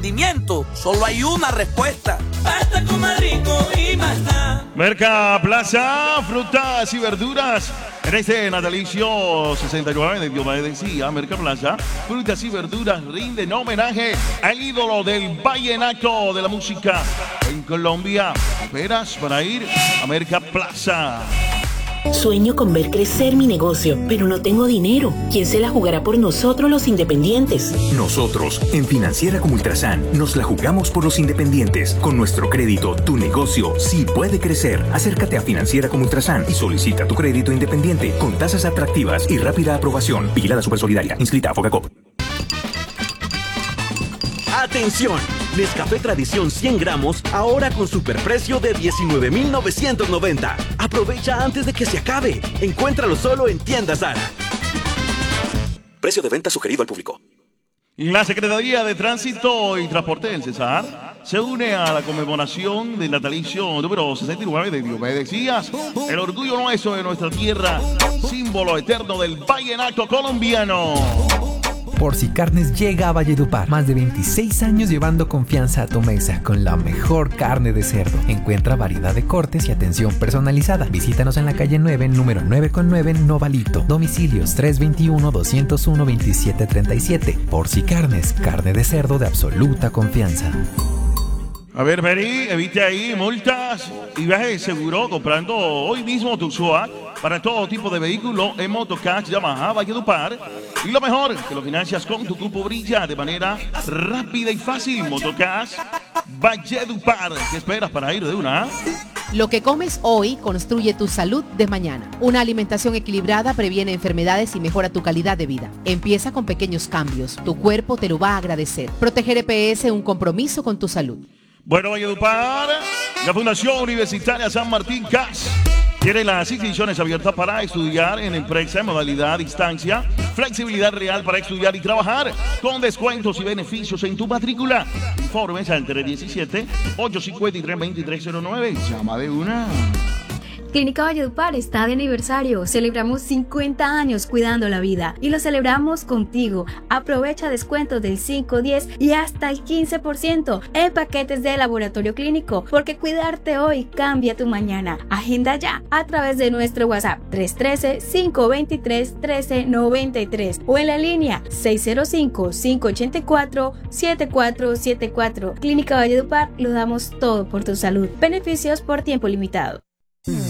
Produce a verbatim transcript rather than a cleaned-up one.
Solo hay una respuesta. Basta con más rico y más nada. Merca Plaza, frutas y verduras. En este natalicio sesenta y nueve de Diomedes decía, Merca Plaza, frutas y verduras rinden homenaje al ídolo del vallenato de la música en Colombia. ¿Esperas para ir a Merca Plaza? Sueño con ver crecer mi negocio, pero no tengo dinero. ¿Quién se la jugará por nosotros los independientes? Nosotros, en Financiera como Ultrasan, nos la jugamos por los independientes. Con nuestro crédito, tu negocio sí puede crecer. Acércate a Financiera como Ultrasan y solicita tu crédito independiente con tasas atractivas y rápida aprobación. Vigilada Supersolidaria. Inscrita a Focacop. ¡Atención! Nescafé Tradición cien gramos, ahora con superprecio de diecinueve mil novecientos noventa. Aprovecha antes de que se acabe. Encuéntralo solo en Tiendas Zara. Precio de venta sugerido al público. La Secretaría de Tránsito y Transporte del Cesar se une a la conmemoración del natalicio número sesenta y nueve de Diomedes Díaz, el orgullo nuestro de nuestra tierra, símbolo eterno del vallenato colombiano. Porci Carnes llega a Valledupar. Más de veintiséis años llevando confianza a tu mesa con la mejor carne de cerdo. Encuentra variedad de cortes y atención personalizada. Visítanos en la calle nueve, número nueve con nueve, Novalito. Domicilios tres dos uno, dos cero uno, dos siete tres siete. Porci Carnes, carne de cerdo de absoluta confianza. A ver, Mary, evite ahí multas y viaje seguro comprando hoy mismo tu S U A para todo tipo de vehículo en Motocash Yamaha Valledupar. Y lo mejor, que lo financias con tu cupo Brilla de manera rápida y fácil. Motocash Valledupar. ¿Qué esperas para ir de una? Lo que comes hoy construye tu salud de mañana. Una alimentación equilibrada previene enfermedades y mejora tu calidad de vida. Empieza con pequeños cambios. Tu cuerpo te lo va a agradecer. Proteger E P S, un compromiso con tu salud. Bueno, Valledupar, la Fundación Universitaria San Martín C A S tiene las inscripciones abiertas para estudiar en empresa en modalidad distancia, flexibilidad real para estudiar y trabajar, con descuentos y beneficios en tu matrícula. Informes al tres diecisiete, ocho cinco tres, dos tres cero nueve. Llama de una. Clínica Valledupar está de aniversario. Celebramos cincuenta años cuidando la vida y lo celebramos contigo. Aprovecha descuentos del cinco, diez y hasta el quince por ciento en paquetes de laboratorio clínico, porque cuidarte hoy cambia tu mañana. Agenda ya a través de nuestro WhatsApp tres uno tres, cinco dos tres, uno tres nueve tres o en la línea seis cero cinco, cinco ocho cuatro, siete cuatro siete cuatro. Clínica Valledupar, lo damos todo por tu salud. Beneficios por tiempo limitado.